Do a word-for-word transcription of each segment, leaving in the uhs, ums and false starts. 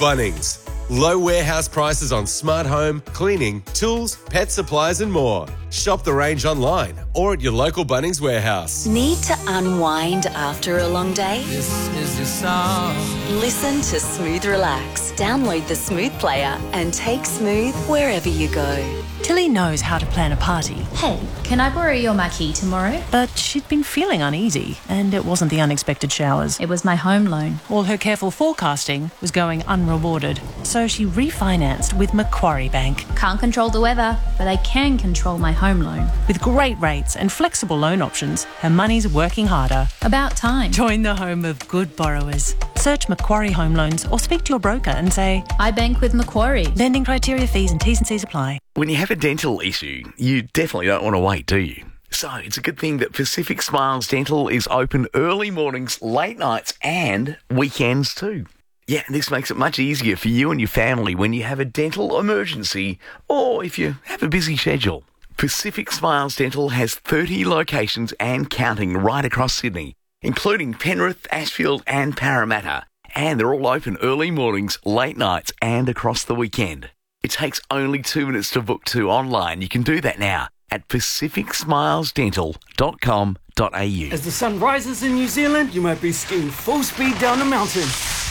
Bunnings. Low warehouse prices on smart home, cleaning, tools, pet supplies and more. Shop the range online or at your local Bunnings warehouse. Need to unwind after a long day? This is your song. Listen to Smooth Relax. Download the Smooth player and take Smooth wherever you go. Tilly knows how to plan a party. Hey, can I borrow your marquee tomorrow? But she'd been feeling uneasy, and it wasn't the unexpected showers. It was my home loan. All her careful forecasting was going unrewarded, so she refinanced with Macquarie Bank. Can't control the weather, but I can control my home loan. With great rates and flexible loan options, her money's working harder. About time. Join the home of good borrowers. Search Macquarie Home Loans or speak to your broker and say, I bank with Macquarie. Lending criteria, fees and T's and C's apply. When you have a dental issue, you definitely don't want to wait, do you? So it's a good thing that Pacific Smiles Dental is open early mornings, late nights and weekends too. Yeah, this makes it much easier for you and your family when you have a dental emergency or if you have a busy schedule. Pacific Smiles Dental has thirty locations and counting right across Sydney, including Penrith, Ashfield and Parramatta. And they're all open early mornings, late nights and across the weekend. It takes only two minutes to book two online. You can do that now at pacific smiles dental dot com dot a u. As the sun rises in New Zealand, you might be skiing full speed down a mountain.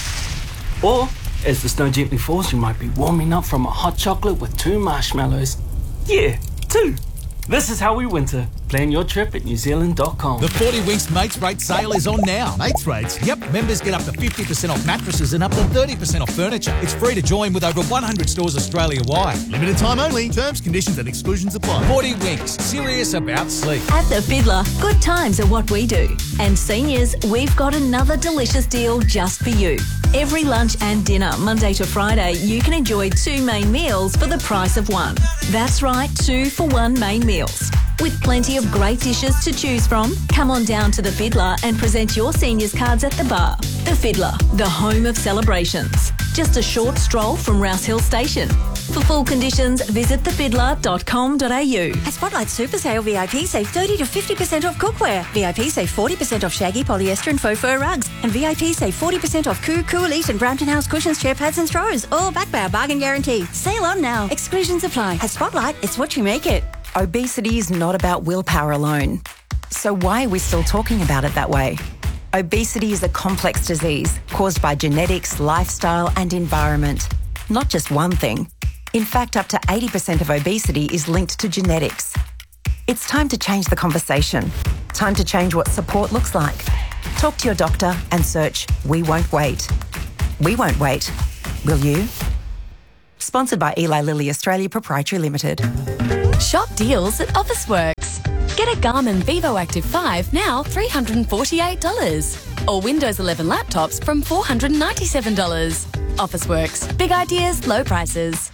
Or, as the snow gently falls, you might be warming up from a hot chocolate with two marshmallows. Yeah, two. This is how we winter. Plan your trip at new zealand dot com. The forty Winks Mates Rate sale is on now. Mates Rates? Yep. Members get up to fifty percent off mattresses and up to thirty percent off furniture. It's free to join with over one hundred stores Australia-wide. Limited time only. Terms, conditions and exclusions apply. forty Winks. Serious about sleep. At The Fiddler, good times are what we do. And seniors, we've got another delicious deal just for you. Every lunch and dinner, Monday to Friday, you can enjoy two main meals for the price of one. That's right, two for one main meals. With plenty of great dishes to choose from, come on down to The Fiddler and present your seniors cards at the bar. The Fiddler, the home of celebrations. Just a short stroll from Rouse Hill Station. For full conditions, visit the fiddler dot com dot a u. At Spotlight Super Sale, V I P save thirty to fifty percent off cookware. V I P save forty percent off shaggy, polyester and faux fur rugs. And V I P save forty percent off Coo, Cool Elite and Brampton House cushions, chair pads and straws. All backed by our bargain guarantee. Sale on now. Exclusions apply. At Spotlight, it's what you make it. Obesity is not about willpower alone. So why are we still talking about it that way? Obesity is a complex disease caused by genetics, lifestyle and environment. Not just one thing. In fact, up to eighty percent of obesity is linked to genetics. It's time to change the conversation. Time to change what support looks like. Talk to your doctor and search We Won't Wait. We won't wait. Will you? Sponsored by Eli Lilly Australia Proprietary Limited. Shop deals at Officeworks. Get a Garmin Vivo Active five now three hundred forty-eight dollars. Or Windows eleven laptops from four hundred ninety-seven dollars. Officeworks. Big ideas, low prices.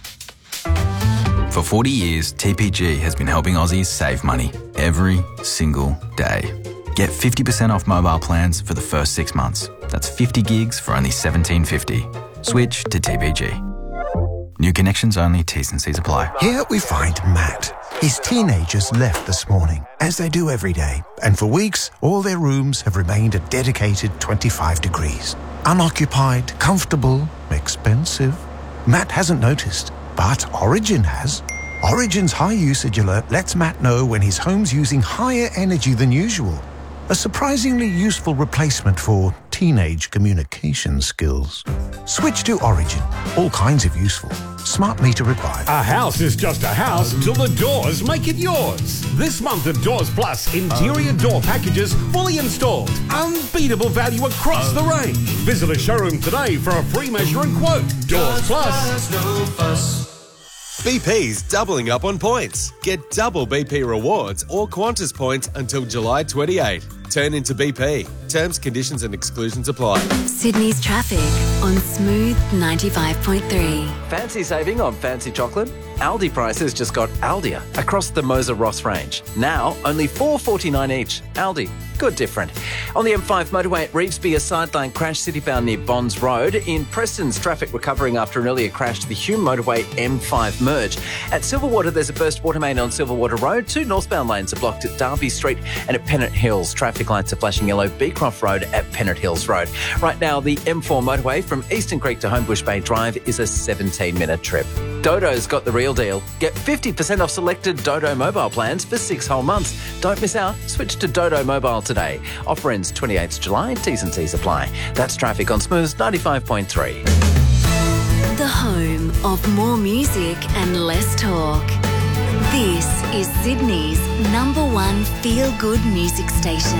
For forty years, T P G has been helping Aussies save money every single day. Get fifty percent off mobile plans for the first six months. That's fifty gigs for only seventeen fifty. Switch to T P G. New connections only, T's and C's apply. Here we find Matt. His teenagers left this morning, as they do every day, and for weeks, all their rooms have remained a dedicated twenty-five degrees. Unoccupied, comfortable, expensive. Matt hasn't noticed, but Origin has. Origin's high usage alert lets Matt know when his home's using higher energy than usual. A surprisingly useful replacement for teenage communication skills. Switch to Origin. All kinds of useful. Smart meter required. A house is just a house till the doors make it yours. This month of Doors Plus, interior door packages fully installed. Unbeatable value across the range. Visit a showroom today for a free measure and quote. Doors Plus. No fuss. B P's doubling up on points. Get double B P rewards or Qantas points until July twenty-eighth. Turn into B P. Terms, conditions and exclusions apply. Sydney's traffic on Smooth ninety-five point three. Fancy saving on fancy chocolate? Aldi prices just got Aldia across the Moser Ross range. Now only four dollars forty-nine each. Aldi. Good different. On the M five motorway at Revesby, a sideline crash city-bound near Bonds Road. In Preston's traffic recovering after an earlier crash to the Hume motorway M five merge. At Silverwater, there's a burst water main on Silverwater Road. Two northbound lanes are blocked at Derby Street and at Pennant Hills. Traffic lights are flashing yellow. Beacroft Beecroft Road at Pennant Hills Road. Right now, the M four motorway from Eastern Creek to Homebush Bay Drive is a seventeen minute trip. Dodo's got the real deal. Get fifty percent off selected Dodo mobile plans for six whole months. Don't miss out. Switch to Dodo Mobile today. Offer ends twenty-eighth of July. T's and C's apply. That's traffic on Smooth ninety-five point three. The home of more music and less talk. This is Sydney's number one feel-good music station.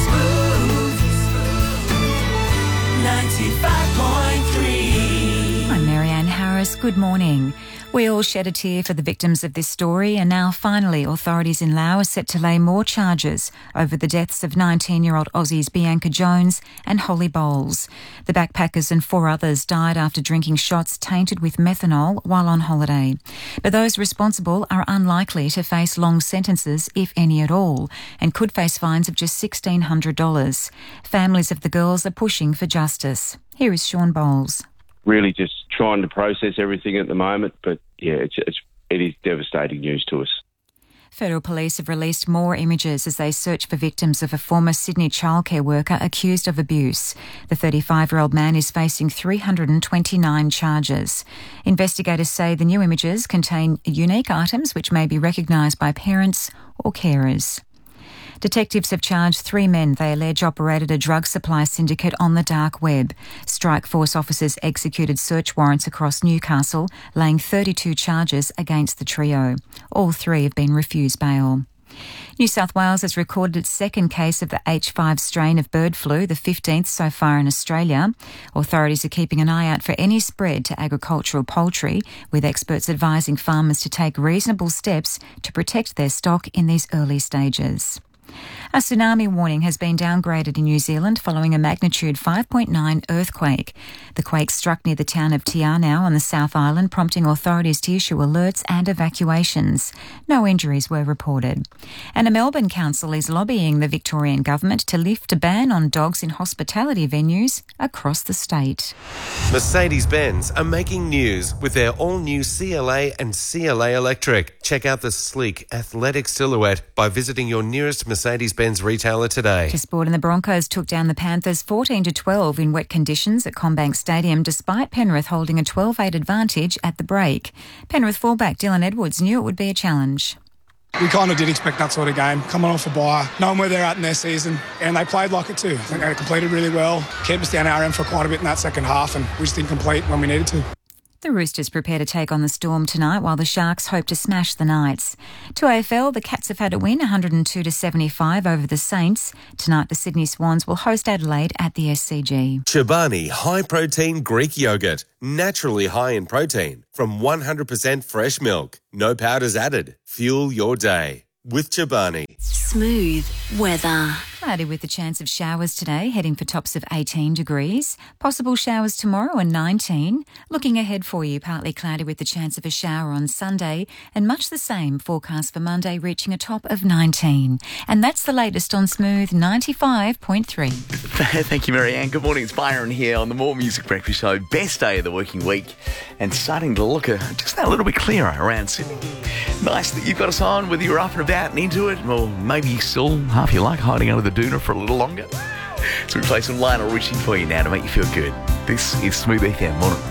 ninety-five point three. I'm Marianne Harris. Good morning. We all shed a tear for the victims of this story, and now finally authorities in Laos are set to lay more charges over the deaths of nineteen-year-old Aussies Bianca Jones and Holly Bowles. The backpackers and four others died after drinking shots tainted with methanol while on holiday. But those responsible are unlikely to face long sentences, if any at all, and could face fines of just sixteen hundred dollars. Families of the girls are pushing for justice. Here is Sean Bowles. Really just trying to process everything at the moment, but yeah, it's, it's, it is devastating news to us. Federal Police have released more images as they search for victims of a former Sydney childcare worker accused of abuse. The thirty-five-year-old man is facing three hundred twenty-nine charges. Investigators say the new images contain unique items which may be recognised by parents or carers. Detectives have charged three men they allege operated a drug supply syndicate on the dark web. Strike Force officers executed search warrants across Newcastle, laying thirty-two charges against the trio. All three have been refused bail. New South Wales has recorded its second case of the H five strain of bird flu, the fifteenth so far in Australia. Authorities are keeping an eye out for any spread to agricultural poultry, with experts advising farmers to take reasonable steps to protect their stock in these early stages. A tsunami warning has been downgraded in New Zealand following a magnitude five point nine earthquake. The quake struck near the town of Te Anau on the South Island, prompting authorities to issue alerts and evacuations. No injuries were reported. And a Melbourne council is lobbying the Victorian government to lift a ban on dogs in hospitality venues across the state. Mercedes-Benz are making news with their all-new C L A and C L A Electric. Check out the sleek, athletic silhouette by visiting your nearest Mercedes-Benz retailer today. To sport, and the Broncos took down the Panthers fourteen to twelve in wet conditions at CommBank Stadium, despite Penrith holding a twelve eight advantage at the break. Penrith fullback Dylan Edwards knew it would be a challenge. We kind of did expect that sort of game, coming off a bye, knowing where they're at in their season, and they played like it too. I think they completed really well, kept us down our end for quite a bit in that second half, and we just didn't complete when we needed to. The Roosters prepare to take on the Storm tonight, while the Sharks hope to smash the Knights. To A F L, the Cats have had a win, one hundred two to seventy-five over the Saints. Tonight, the Sydney Swans will host Adelaide at the S C G. Chobani high-protein Greek yogurt, naturally high in protein, from one hundred percent fresh milk. No powders added. Fuel your day with Chobani. Smooth weather. Cloudy with the chance of showers today, heading for tops of eighteen degrees. Possible showers tomorrow and nineteen. Looking ahead for you, partly cloudy with the chance of a shower on Sunday, and much the same forecast for Monday, reaching a top of nineteen. And that's the latest on Smooth ninety-five point three. Thank you, Marianne. Good morning. It's Byron here on the More Music Breakfast Show. Best day of the working week, and starting to look a, just a little bit clearer around Sydney. Nice that you've got us on, whether you're up and about and into it, or maybe you still, half you like, hiding under the doona for a little longer. So we play some Lionel Richie for you now to make you feel good. This is Smooth F M. Morning.